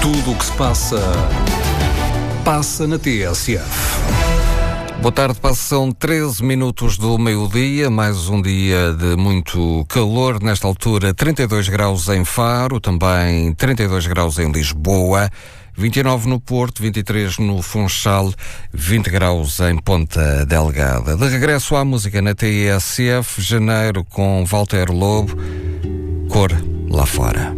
Tudo o que se passa, passa na TSF. Boa tarde, passam 13 minutos do meio-dia, mais um dia de muito calor, nesta altura 32 graus em Faro, também 32 graus em Lisboa, 29 no Porto, 23 no Funchal, 20 graus em Ponta Delgada. De regresso à música na TSF, janeiro com Walter Lobo, Cor lá fora.